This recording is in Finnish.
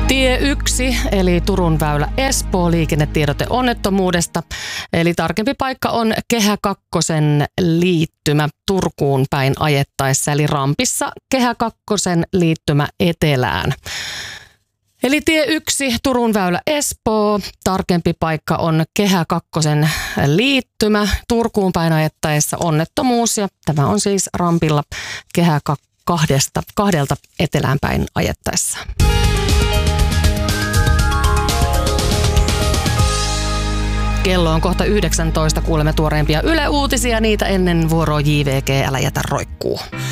Tie 1, eli Turun väylä Espoo, liikennetiedote onnettomuudesta. Eli tarkempi paikka on Kehä 2 liittymä Turkuun päin ajettaessa, eli rampissa Kehä 2 liittymä etelään. Eli tie 1, Turun väylä Espoo, tarkempi paikka on Kehä 2 liittymä Turkuun päin ajettaessa onnettomuus, ja tämä on siis rampilla Kehä 2 etelään päin ajettaessa. Kello on kohta 19, kuulemme tuoreimpia Yle Uutisia, niitä ennen vuoroa JVG, älä jätä roikkuu.